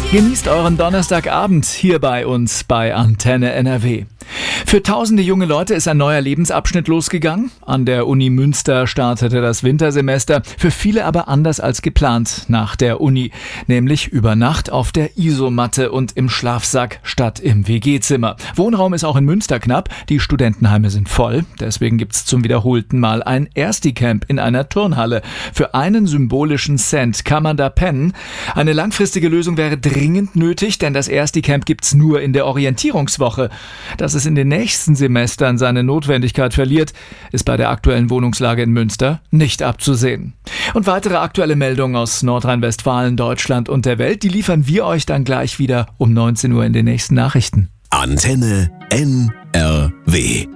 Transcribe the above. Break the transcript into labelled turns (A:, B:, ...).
A: Genießt euren Donnerstagabend hier bei uns bei Antenne NRW. Für tausende junge Leute ist ein neuer Lebensabschnitt losgegangen. An der Uni Münster startete das Wintersemester, für viele aber anders als geplant nach der Uni. Nämlich über Nacht auf der Isomatte und im Schlafsack statt im WG-Zimmer. Wohnraum ist auch in Münster knapp, die Studentenheime sind voll. Deswegen gibt's zum wiederholten Mal ein Ersti-Camp in einer Turnhalle. Für einen symbolischen Cent kann man da pennen. Eine langfristige Lösung wäre dringend nötig, denn das Ersti-Camp gibt's nur in der Orientierungswoche. Dass es in den nächsten Semestern seine Notwendigkeit verliert, ist bei der aktuellen Wohnungslage in Münster nicht abzusehen. Und weitere aktuelle Meldungen aus Nordrhein-Westfalen, Deutschland und der Welt, die liefern wir euch dann gleich wieder um 19 Uhr in den nächsten Nachrichten.
B: Antenne NRW.